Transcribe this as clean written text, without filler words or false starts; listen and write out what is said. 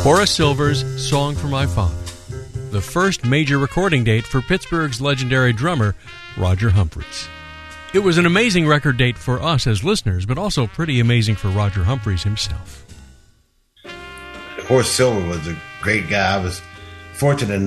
Horace Silver's Song for My Father, the first major recording date for Pittsburgh's legendary drummer, Roger Humphries. It was an amazing record date for us as listeners, but also pretty amazing for Roger Humphries himself. Horace Silver was a great guy. I was fortunate